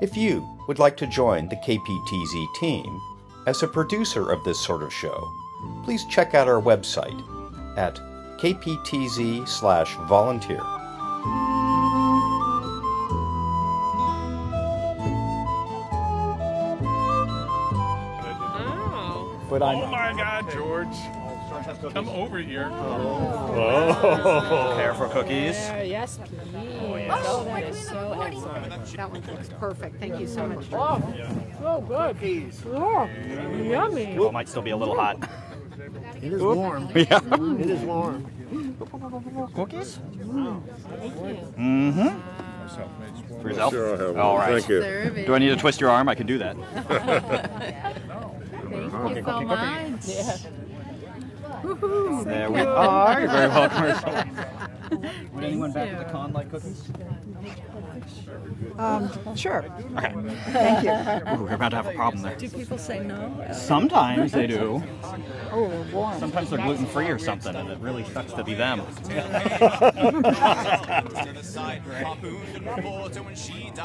If you would like to join the KPTZ team as a producer of this sort of show, please check out our website at kptz/volunteer. But Oh my God, George! Come over here. Care for cookies? Yes, please. Oh, that is so excellent. That one looks perfect. Thank you so much. Oh, so good. Oh, yummy. Well, it might still be a little hot. It is warm. Yeah. It is warm. Cookies? Thank you. Mm-hmm. For yourself? Sure, I'll have All one. right. Thank you. Do I need to twist your arm? I can do that. Thank you so much. Yeah. Woohoo. There we are. You're very welcome. Would anyone back at the con like cookies? Sure. Okay. Thank you. Ooh, we're about to have a problem there. Do people say no? Sometimes they do. Oh, warm. Sometimes they're gluten-free or something, and it really sucks to be them.